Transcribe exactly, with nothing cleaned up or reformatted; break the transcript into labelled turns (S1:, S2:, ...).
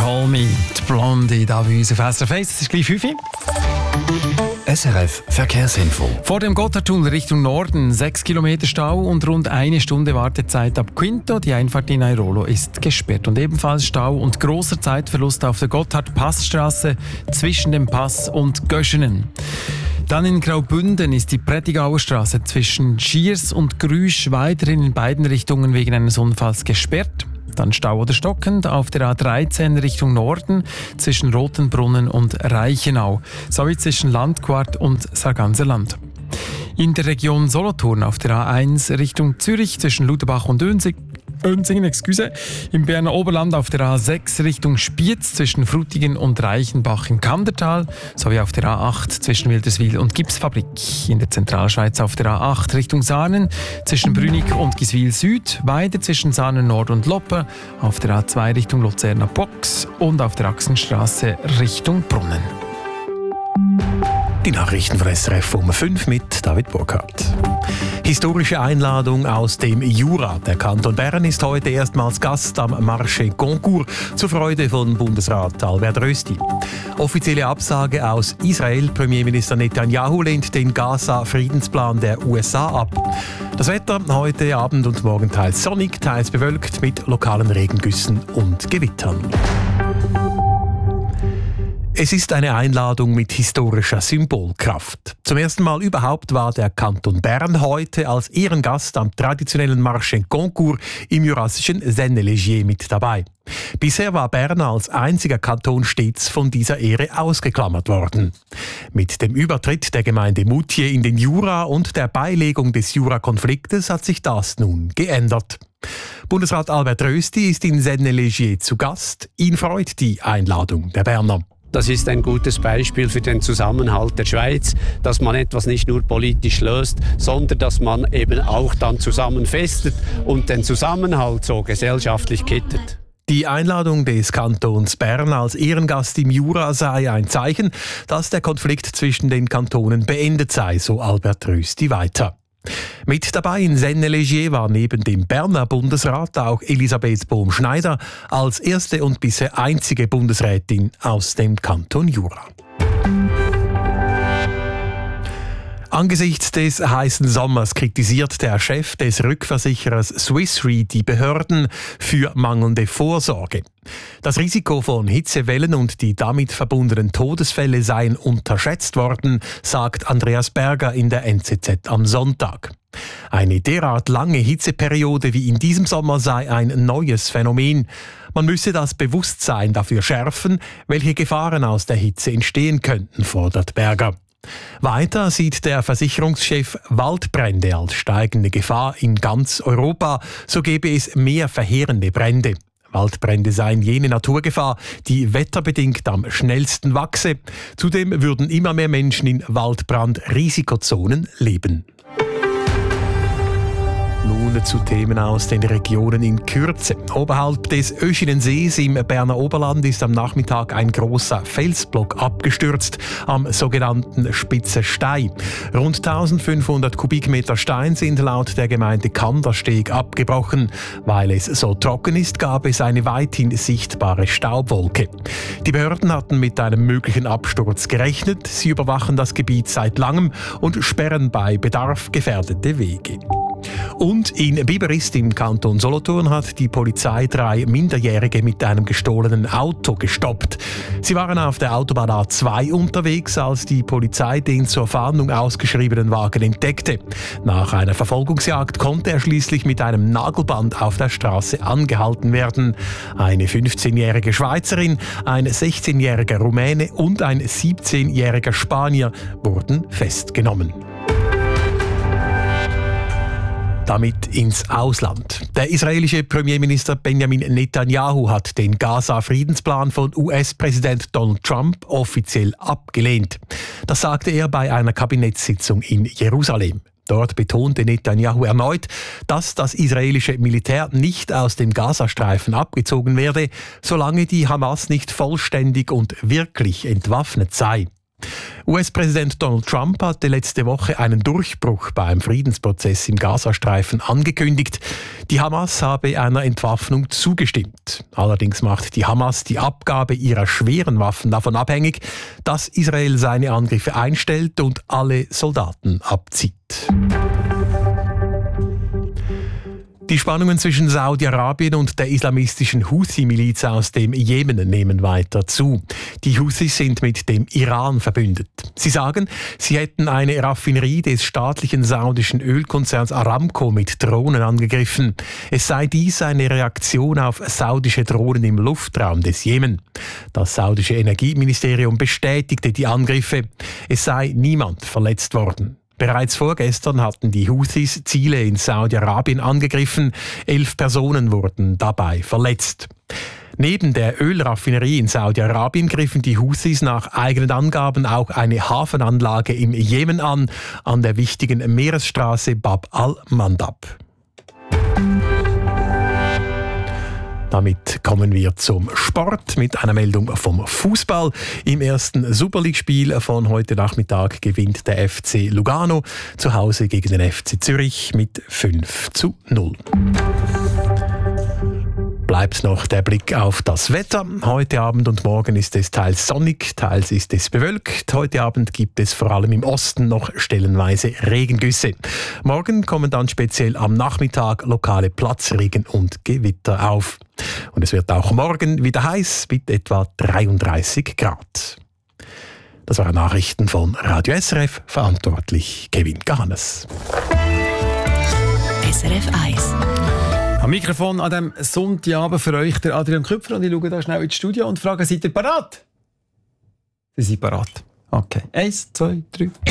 S1: Call Me, die Blonde, da bei uns auf S R F eins. Es ist gleich fünf Uhr.
S2: S R F Verkehrsinfo.
S1: Vor dem Gotthardtunnel Richtung Norden sechs Kilometer Stau und rund eine Stunde Wartezeit ab Quinto. Die Einfahrt in Airolo ist gesperrt. Und ebenfalls Stau und großer Zeitverlust auf der Gotthard-Passstraße zwischen dem Pass und Göschenen. Dann in Graubünden ist die Prättigauer Straße zwischen Schiers und Grüsch weiterhin in beiden Richtungen wegen eines Unfalls gesperrt. Dann Stau oder stockend auf der A dreizehn Richtung Norden zwischen Rotenbrunnen und Reichenau, sowie zwischen Landquart und Sarganserland. In der Region Solothurn auf der A eins Richtung Zürich zwischen Luderbach und Önsing, Önsingen, excuse. Im Berner Oberland auf der A sechs Richtung Spiez zwischen Frutigen und Reichenbach im Kandertal, sowie auf der A acht zwischen Wilderswil und Gipsfabrik. In der Zentralschweiz auf der A acht Richtung Saanen zwischen Brünig und Giswil Süd, weiter zwischen Saanen Nord und Loppe, auf der A zwei Richtung Luzerner Box und auf der Achsenstraße Richtung Brunnen.
S2: Die Nachrichten von S R F um fünf mit David Burkhardt. Historische Einladung aus dem Jura. Der Kanton Bern ist heute erstmals Gast am Marché Concours zur Freude von Bundesrat Albert Rösti. Offizielle Absage aus Israel. Premierminister Netanyahu lehnt den Gaza-Friedensplan der U S A ab. Das Wetter heute Abend und morgen teils sonnig, teils bewölkt mit lokalen Regengüssen und Gewittern. Es ist eine Einladung mit historischer Symbolkraft. Zum ersten Mal überhaupt war der Kanton Bern heute als Ehrengast am traditionellen Marché Concours im jurassischen Sennelegier mit dabei. Bisher war Bern als einziger Kanton stets von dieser Ehre ausgeklammert worden. Mit dem Übertritt der Gemeinde Moutier in den Jura und der Beilegung des Jura-Konfliktes hat sich das nun geändert. Bundesrat Albert Rösti ist in Sennelegier zu Gast. Ihn freut die Einladung der Berner.
S3: Das ist ein gutes Beispiel für den Zusammenhalt der Schweiz, dass man etwas nicht nur politisch löst, sondern dass man eben auch dann zusammen festet und den Zusammenhalt so gesellschaftlich kittet.
S2: Die Einladung des Kantons Bern als Ehrengast im Jura sei ein Zeichen, dass der Konflikt zwischen den Kantonen beendet sei, so Albert Rösti weiter. Mit dabei in Sennelegier war neben dem Berner Bundesrat auch Elisabeth Bohm-Schneider als erste und bisher einzige Bundesrätin aus dem Kanton Jura. Angesichts des heißen Sommers kritisiert der Chef des Rückversicherers Swiss Re die Behörden für mangelnde Vorsorge. Das Risiko von Hitzewellen und die damit verbundenen Todesfälle seien unterschätzt worden, sagt Andreas Berger in der N Z Z am Sonntag. Eine derart lange Hitzeperiode wie in diesem Sommer sei ein neues Phänomen. Man müsse das Bewusstsein dafür schärfen, welche Gefahren aus der Hitze entstehen könnten, fordert Berger. Weiter sieht der Versicherungschef Waldbrände als steigende Gefahr in ganz Europa, so gäbe es mehr verheerende Brände. Waldbrände seien jene Naturgefahr, die wetterbedingt am schnellsten wachse. Zudem würden immer mehr Menschen in Waldbrand-Risikozonen leben. Nun zu Themen aus den Regionen in Kürze. Oberhalb des Öschinensees im Berner Oberland ist am Nachmittag ein großer Felsblock abgestürzt am sogenannten Spitzer Stein. Rund eintausendfünfhundert Kubikmeter Stein sind laut der Gemeinde Kandersteg abgebrochen. Weil es so trocken ist, gab es eine weithin sichtbare Staubwolke. Die Behörden hatten mit einem möglichen Absturz gerechnet. Sie überwachen das Gebiet seit langem und sperren bei Bedarf gefährdete Wege. Und in Biberist im Kanton Solothurn hat die Polizei drei Minderjährige mit einem gestohlenen Auto gestoppt. Sie waren auf der Autobahn A zwei unterwegs, als die Polizei den zur Fahndung ausgeschriebenen Wagen entdeckte. Nach einer Verfolgungsjagd konnte er schließlich mit einem Nagelband auf der Straße angehalten werden. Eine fünfzehnjährige Schweizerin, ein sechzehnjähriger Rumäne und ein siebzehnjähriger Spanier wurden festgenommen. Damit ins Ausland. Der israelische Premierminister Benjamin Netanyahu hat den Gaza-Friedensplan von U S-Präsident Donald Trump offiziell abgelehnt. Das sagte er bei einer Kabinettssitzung in Jerusalem. Dort betonte Netanyahu erneut, dass das israelische Militär nicht aus dem Gazastreifen abgezogen werde, solange die Hamas nicht vollständig und wirklich entwaffnet sei. U S-Präsident Donald Trump hatte letzte Woche einen Durchbruch beim Friedensprozess im Gazastreifen angekündigt. Die Hamas habe einer Entwaffnung zugestimmt. Allerdings macht die Hamas die Abgabe ihrer schweren Waffen davon abhängig, dass Israel seine Angriffe einstellt und alle Soldaten abzieht. Die Spannungen zwischen Saudi-Arabien und der islamistischen Houthi-Miliz aus dem Jemen nehmen weiter zu. Die Houthis sind mit dem Iran verbündet. Sie sagen, sie hätten eine Raffinerie des staatlichen saudischen Ölkonzerns Aramco mit Drohnen angegriffen. Es sei dies eine Reaktion auf saudische Drohnen im Luftraum des Jemen. Das saudische Energieministerium bestätigte die Angriffe. Es sei niemand verletzt worden. Bereits vorgestern hatten die Houthis Ziele in Saudi-Arabien angegriffen. Elf Personen wurden dabei verletzt. Neben der Ölraffinerie in Saudi-Arabien griffen die Houthis nach eigenen Angaben auch eine Hafenanlage im Jemen an, an der wichtigen Meeresstraße Bab al-Mandab. Damit kommen wir zum Sport mit einer Meldung vom Fußball. Im ersten Super League-Spiel von heute Nachmittag gewinnt der F C Lugano zu Hause gegen den F C Zürich mit fünf zu null. Bleibt noch der Blick auf das Wetter. Heute Abend und morgen ist es teils sonnig, teils ist es bewölkt. Heute Abend gibt es vor allem im Osten noch stellenweise Regengüsse. Morgen kommen dann speziell am Nachmittag lokale Platzregen und Gewitter auf. Und es wird auch morgen wieder heiß mit etwa dreiunddreißig Grad. Das waren Nachrichten von Radio S R F, verantwortlich Kevin Gahanes.
S4: S R F eins.
S1: Am Mikrofon an diesem Sonntagabend für euch der Adrian Köpfer und ich schaue da schnell ins Studio und frage, seid ihr parat? Sie sind parat. Okay. Eins, zwei, drei.